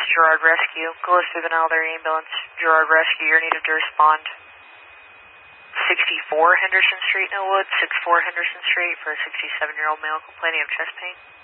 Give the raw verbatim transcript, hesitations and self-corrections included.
Girard Rescue. Gloucester Vinalder Ambulance, Girard Rescue. You're needed to respond. sixty-four Henderson Street, Millwood, sixty-four Henderson Street for a sixty-seven-year-old male complaining of chest pain.